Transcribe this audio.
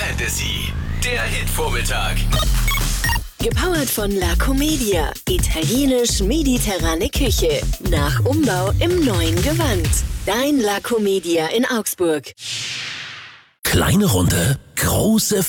Fantasy, der Hitvormittag. Gepowert von La Comedia. Italienisch-mediterrane Küche. Nach Umbau im neuen Gewand. Dein La Comedia in Augsburg. Kleine Runde, große